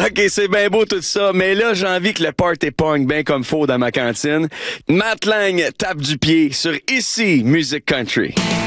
OK, c'est bien beau tout ça, mais là, j'ai envie que le party punk bien comme faut dans ma cantine. Matt Lang tape du pied sur Ici Music Country.